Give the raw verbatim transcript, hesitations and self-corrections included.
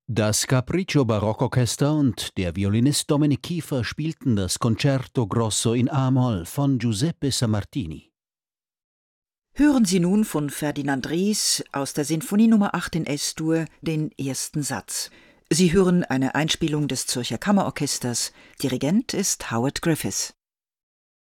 Das Capriccio Barockorchester und der Violinist Dominik Kiefer spielten das Concerto Grosso in a-Moll von Giuseppe Sammartini. Hören Sie nun von Ferdinand Ries aus der Sinfonie Nummer acht in Es-Dur den ersten Satz. Sie hören eine Einspielung des Zürcher Kammerorchesters. Dirigent ist Howard Griffiths.